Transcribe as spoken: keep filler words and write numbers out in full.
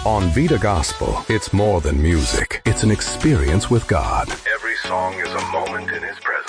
On Vita Gospel, it's more than music. It's an experience with God. Every song is a moment in His presence.